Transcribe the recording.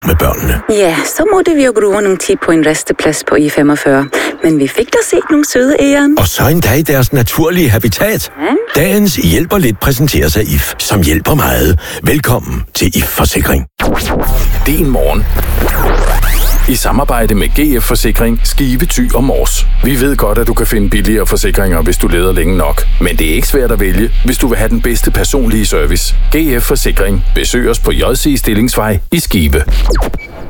med børnene. Ja, så måtte vi jo bruge nogle tid på en resteplads på I45. Men vi fik da set nogle søde æren. Og så endda i deres naturlige habitat. Dagens hjælper lidt præsenteres af IF, som hjælper meget. Velkommen til IF Forsikring. Din morgen. I samarbejde med GF Forsikring, Skive, Thy og Mors. Vi ved godt, at du kan finde billigere forsikringer, hvis du leder længe nok. Men det er ikke svært at vælge, hvis du vil have den bedste personlige service. GF Forsikring. Besøg os på JC Stillingsvej i Skive.